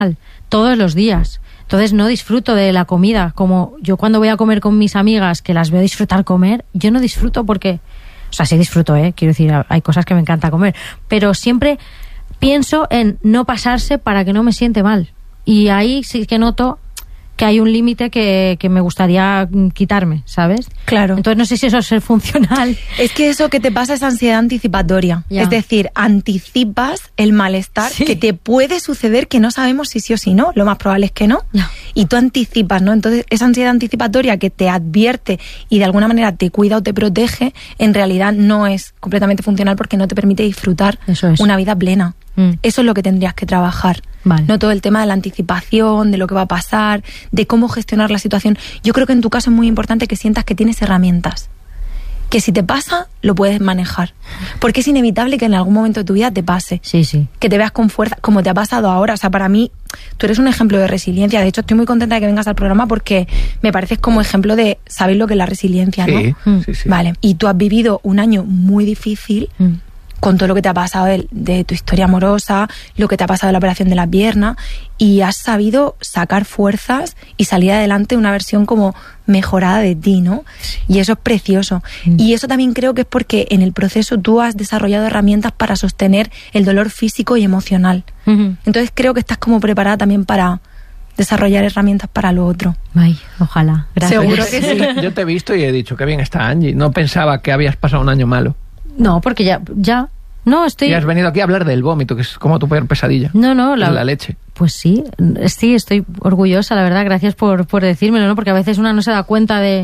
todos los días. Entonces no disfruto de la comida. Como yo cuando voy a comer con mis amigas, que las veo disfrutar comer, yo no disfruto porque... O sea, sí disfruto, quiero decir, hay cosas que me encanta comer. Pero siempre pienso en no pasarse para que no me siente mal. Y ahí sí que noto que hay un límite que me gustaría quitarme, ¿sabes? Claro. Entonces no sé si eso es ser funcional. Es que eso que te pasa es ansiedad anticipatoria. Ya. Es decir, anticipas el malestar que te puede suceder, que no sabemos si sí o si no. Lo más probable es que no. Ya. Y tú anticipas, ¿no? Entonces esa ansiedad anticipatoria que te advierte y de alguna manera te cuida o te protege, en realidad no es completamente funcional porque no te permite disfrutar una vida plena. Eso es lo que tendrías que trabajar. Vale. No todo el tema de la anticipación, de lo que va a pasar, de cómo gestionar la situación. Yo creo que en tu caso es muy importante que sientas que tienes herramientas. Que si te pasa, lo puedes manejar. Porque es inevitable que en algún momento de tu vida te pase. Sí, sí. Que te veas con fuerza, como te ha pasado ahora. O sea, para mí, tú eres un ejemplo de resiliencia. De hecho, estoy muy contenta de que vengas al programa porque me pareces como ejemplo de saber lo que es la resiliencia, ¿no? Sí. Vale. Y tú has vivido un año muy difícil con todo lo que te ha pasado de tu historia amorosa, lo que te ha pasado de la operación de la pierna, y has sabido sacar fuerzas y salir adelante una versión como mejorada de ti, ¿no? Y eso es precioso. Y eso también creo que es porque en el proceso tú has desarrollado herramientas para sostener el dolor físico y emocional. Entonces creo que estás como preparada también para desarrollar herramientas para lo otro. Ay, ojalá. Gracias. Seguro que sí. Yo te he visto y he dicho, qué bien está Angie. No pensaba que habías pasado un año malo. No, porque ya. No, estoy... Y has venido aquí a hablar del vómito, que es como tu peor pesadilla. No, la leche. Pues sí, estoy orgullosa, la verdad. Gracias por decírmelo, ¿no? Porque a veces una no se da cuenta de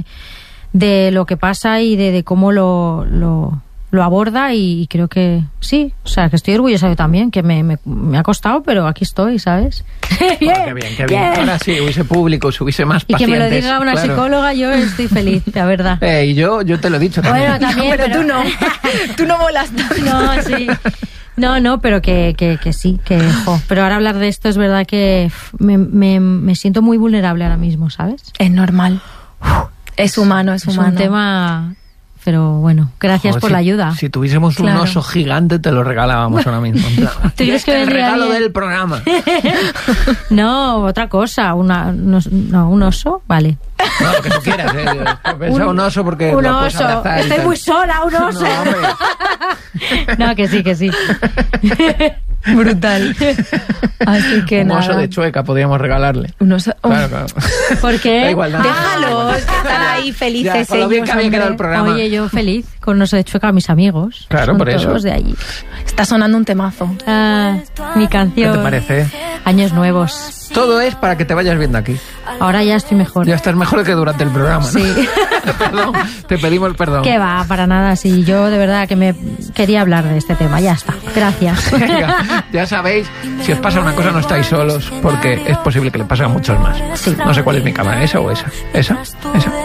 lo que pasa y de cómo lo aborda, y creo que sí. O sea, que estoy orgullosa yo también, que me ha costado, pero aquí estoy, ¿sabes? Bien, qué bien. Ahora sí, hubiese público, hubiese más y pacientes. que me lo diga una psicóloga, yo estoy feliz, la verdad. Y yo te lo he dicho también. Bueno, también, pero tú no. Tú no molas tanto. No, sí. No, pero que sí, pero ahora hablar de esto es verdad que me siento muy vulnerable ahora mismo, ¿sabes? Es normal. Es humano. Es un tema... Pero bueno, gracias por la ayuda. Si tuviésemos un oso gigante, te lo regalábamos ahora mismo. ¿Tú crees que el regalo bien? del programa? No, otra cosa. Un oso, vale. No, lo que tú quieras. Pensaba un oso porque un lo puedes oso. abrazar. Estoy muy sola, un oso. No, que sí. Brutal. Así que un nada. oso de Chueca podríamos regalarle. Un oso. Claro. ¿Por qué? Da igual, Déjalos, están ahí felices. Ya, con lo bien que había quedado el programa. Oye, yo feliz con un oso de Chueca a mis amigos. Claro, son por eso. Todos de allí. Está sonando un temazo. Mi canción. ¿Qué te parece? Años nuevos. Todo es para que te vayas viendo aquí. Ahora ya estoy mejor. Ya estás mejor que durante el programa, ¿no? Sí. Perdón, te pedimos perdón. Que va, para nada. Sí, yo de verdad que me quería hablar de este tema. Ya está. Gracias. Venga, ya sabéis, si os pasa una cosa no estáis solos, porque es posible que le pase a muchos más. Sí. No sé cuál es mi cámara, esa o esa. ¿Esa?